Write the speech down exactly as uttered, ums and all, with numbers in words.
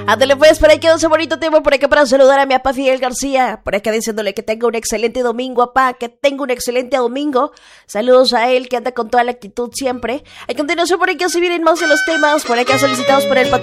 Ándale pues, por ahí quedó ese bonito tema, por acá para saludar a mi papá Fidel García, por acá diciéndole que tenga un excelente domingo, papá, que tenga un excelente domingo. Saludos a él, que anda con toda la actitud siempre. A continuación por acá se vienen más de los temas, por acá solicitados por el patrón